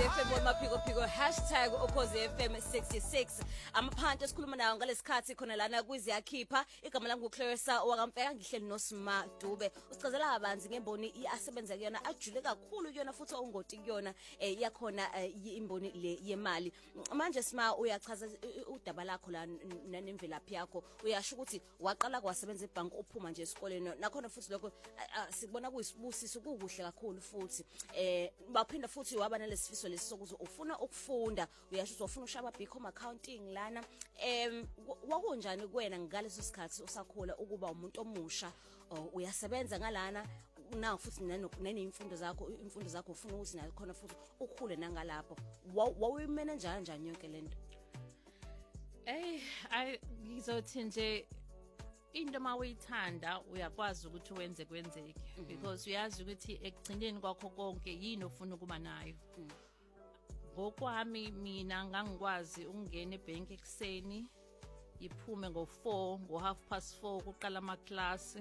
FM wamaphiko #ukhozi_FM 66 amaphanti esikhuluma nayo ngalesikhathi khona lana kwiziyakhipha igama lami nguClarissa wakamfeka ngihleli noSma Dube usichazela abanzi ngemboni iasebenza kuyona ajule kakhulu kuyona futhi ongoti kuyona yakhona imboni le yemali manje Sma uyachaza udaba lakho la nemvelaphi yakho uyasho ukuthi waqala kwasebenza ebank uphuma nje esikoleni nakhona futhi lokho sikubona kuyisibusiso kukuhle kakhulu futhi baphinda futhi waba nalesifiso lesisokuzo ufuna ukufunda uyasho uzofuna ushaba BCom accounting lana wakunjani kuwena ngaleso sikhathi usakhula ukuba umuntu omusha uyasebenza ngalana na futhi nemfundo zakho ufuna ukuthi nakhona futhi ukhule nangalapho wawuyimena njani yonke lento ngizothi nje into mawuyithanda uyakwazi ukuthi wenze kwenzeke because uyazi ukuthi ekugcineni kwakho konke yini ofuna ukuba nayo ngokwami mina ngangikwazi ukungena ebank ekseni iphume ngo4 ngo4:30 kuqala amaklasi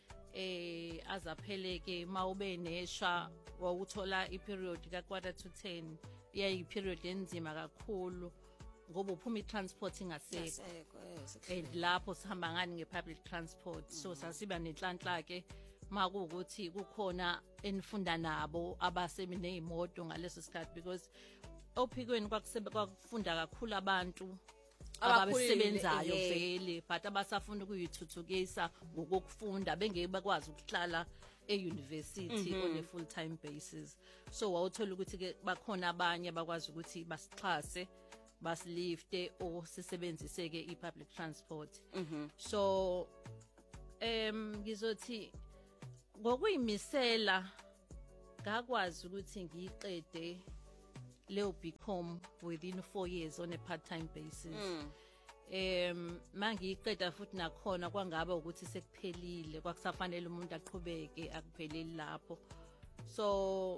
azapheleke mawube nesha wawuthola iperiod ka1:45 iyayiperiod enzima kakhulu ngoba uphuma itransport ingasekho and lapho sihamba ngani ngepublic transport so sasiba nenhlanhla ke makuukuthi kukhona enifunda nabo abaseminezimoto ngaleso sikhathi because ophikweni kwakufunda kakhulu abantu abasebenzayo vele but abasafuna ukuyithuthukisa ngokufunda bengeke bakwazi ukuhlala euniversity on a full time basis so wawuthola ukuthi ke bakhona abanye abakwazi ukuthi basixhase basilifte o sisebenzise ke ipublic transport so ngizothi ngokuyimisela ngakwazi ukuthi ngiqede leo BCom within 4 years on a part-time basis mangiyiqeda futhi nakhona kwangaba ukuthi sekuphelile kwakusafanele umuntu aqhubeke akupheleli lapho so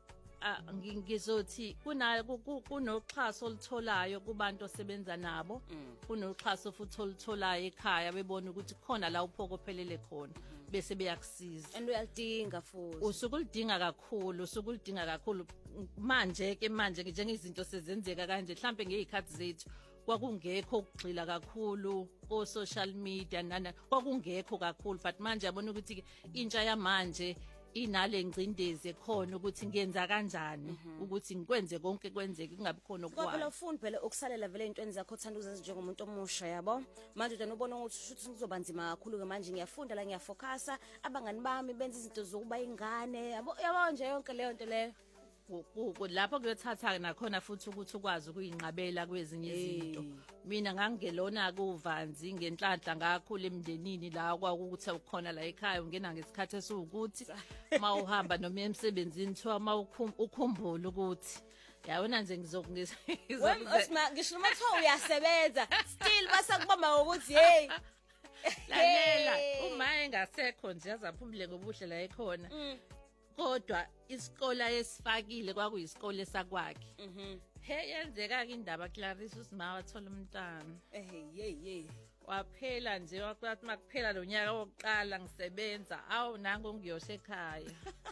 ngizothi kunoxhaso olitholayo kubantu osebenza nabo kunoxhaso futhi olitholayo ekhaya bebona ukuthi khona la uphokophelele khona bese beyakusiza and uyalidinga futhi usukulidinga kakhulu manje njengezinto sezenzeka kanje mhlambe ngezikhathi zethu kwakungekho ukugxila kakhulu ko social media kwakungekho kakhulu but manje yabona ukuthi intsha yamanje inale ngcindezi ekhona ukuthi ngiyenza kanjani ukuthi ngikwenze konke kwenzeke kungabi khona okwazi phela ufundi phela ukusalela vele intweni zakho uthanda ukuzenza njengomuntu omusha yabo manje uthanda ubona ukuthi ukuthi kuzoba nzima kakhulu ke manje ngiyafunda la ngiyafocusa abangani bami benza izinto zokuba ingane yabo nje yonke leyo nto leyo lapho kuyothatha nakhona futhi ukuthi ukwazi ukuyinqabela kwezinye izinto mina ngangelona kuvanzi ngenhlanhla ngakhulu emndenini la kwakuthi ukhona la ekhaya ungena ngesikhathi esiwukuthi mawuhamba noma emsebenzini thiwa ukhumbula ukuthi yabona nje ngizokungisa ngisho matho uyasebenza still basakubamba ukuthi hey lalela uma engasekho nje azaphumule ngobuhle la ekhona kodwa isikole esifakile kwakuyisikole esakwakhe yenzeka ke indaba Clarissa uSma wathola umntana waphela nje wakwathi makuphela lo nyaka wokuqala ngisebenza nangu ngiyoshe ekhaya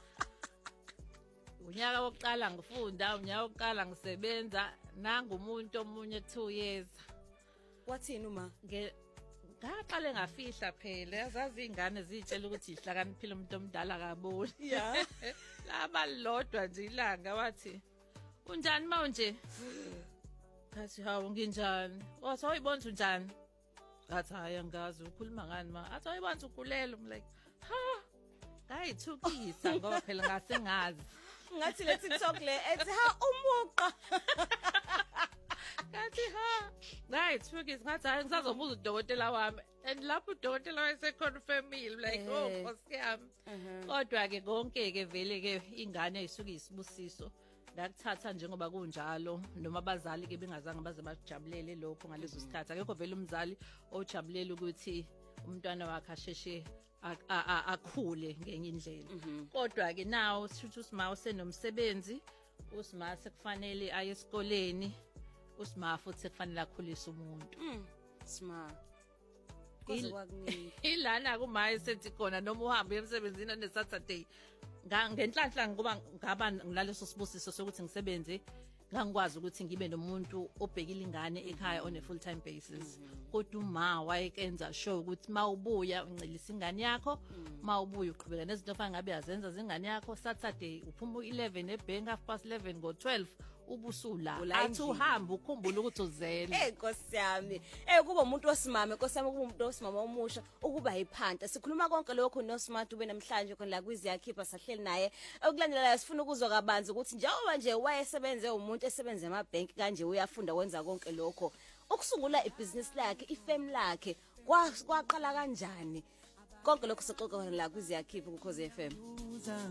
unyaka wokuqala ngifunda unyaka wokuqala ngisebenza nangu umuntu omunye 2 years wathini uma ngaqale ngafihla phela yazazi ingane zitshela ukuthi ihlakaniphile umuntu omdala kaboni laba lodwa nje ilanga wathi unjani manje ngathi hawu nginjani wasayibona unjani ngathi hayi angazi ukhuluma ngani athi ayibona ukhulele like ngayithukisa ngoba phela ngasengazi ngathi le TikTok le ethi umuqa ngathi ngayithukisa ngathi hayi ngisazobuza udokotela wami and lapho udokotela wayeseconfirmile like Nkosi yami kodwa ke konke ke vele ke ingane isuke isibusiso ngakuthatha njengoba kunjalo noma abazali ke bengazange baze bajabulele lokho ngaleso sikhathi akekho vele umzali ojabulela ukuthi umntwana wakhe asheshe akhule ngenye indlela kodwa ke nawo sithi uSma usenomsebenzi uSma sekufanele aye esikoleni uSma futhi sekufanele akhulise umuntu Sma Kuze kwakuningi. Ilana kumaye sethi khona noma uhambe emsebenzini on Saturday. Ngenhlanhla ngoba ngaba ngilaleso sibusiso sokuthi ngisebenze ngangikwazi ukuthi ngibe nomuntu obhekile ingane ekhaya on a full time basis. Kodwa uma wayekenza sure ukuthi mawubuya uncelisa ingane yakho, mawubuya uqhubeka nezinto ofana ngabe yazenza zingane yakho. Saturday uphuma u11 ebank 11:30 ngo12 ubusula athi uhamba ukhumbula ukuthi uzele. Nkosi yami. Kuba umuntu osimame, Nkosi yami, kuba umuntu osimama omusha ukuba yiphanta. Sikhuluma konke lokho noSmart ube namhlanje khona la kwiziyakhipha sahleli naye. Okulandelayo sifuna ukuzwa kabanzi ukuthi njengoba nje wayesebenze umuntu esebenza emabhenki kanje uyafunda kwenza konke lokho. Ukusungula ibusiness lakhe, ifem lakhe kwaqala kanjani? Konke lokho sixoxa la kwiziyakhipha ku Khosi FM.